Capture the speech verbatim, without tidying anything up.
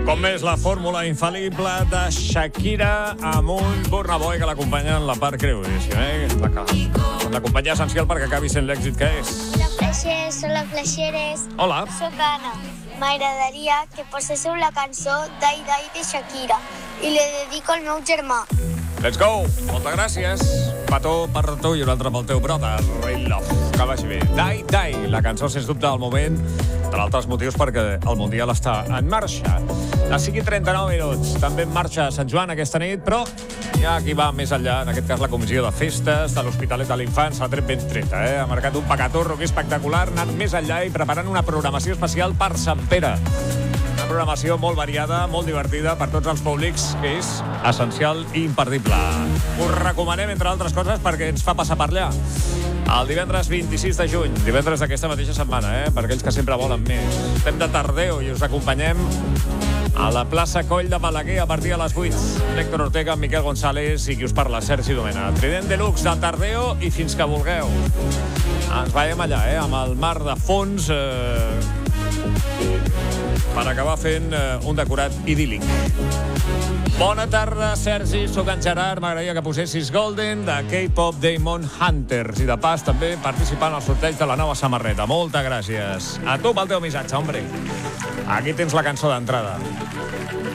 Com és la fórmula infal·lible de Shakira amb un Burna Boy que l'acompanya en la part creu. Eh? La companyia essencial perquè acabi sent l'èxit que és. Hola, flaixers, hola, flaixeres. Hola. Soc Anna. M'agradaria que posséssiu la cançó Dai Dai de Shakira i li dedico al meu germà. Let's go! Moltes gràcies. Petó per tu i un altre pel teu brother. Real Love. Que vagi bé. Dai Dai, la cançó sens dubte del moment, per altres motius perquè el Mundial està en marxa. A cinc i trenta-nou minuts. També en marxa Sant Joan aquesta nit, però hi ha qui va més enllà, en aquest cas la comissió de festes de l'Hospitalet de l'Infant, s'ha tret ben treta, eh? Ha marcat un pecatorro que és espectacular, ha anat més enllà i preparant una programació especial per Sant Pere. Una programació molt variada, molt divertida per tots els públics, que és essencial i imperdible. Us recomanem, entre altres coses, perquè ens fa passar per allà. El divendres vint-i-sis de juny, divendres d'aquesta mateixa setmana, eh? Per aquells que sempre volen més. Estem de tardeu i us acompanyem a la plaça Coll de Balaguer a partir de les vuit. Héctor Ortega, Miquel González i qui us parla, Sergi Domena. Trident Deluxe de tardeo i fins que vulgueu. Ens veiem allà, eh? Amb el mar de fons, eh... per acabar fent eh, un decorat idíl·lic. Bona tarda, Sergi, sóc en Gerard. M'agradaria que posessis Golden de K-pop Demon Hunters i de pas també participant al sorteig de la nova samarreta. Moltes gràcies. A tu pel teu missatge, hombre. Aquí tens la cançó d'entrada.